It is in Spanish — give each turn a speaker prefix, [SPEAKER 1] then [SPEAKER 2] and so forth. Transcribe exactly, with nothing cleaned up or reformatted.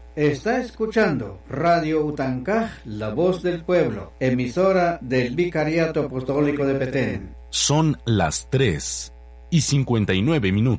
[SPEAKER 1] Está escuchando Radio Utancaj, la voz del pueblo, emisora del Vicariato Apostólico de Petén.
[SPEAKER 2] Son las tres y cincuenta y nueve minutos.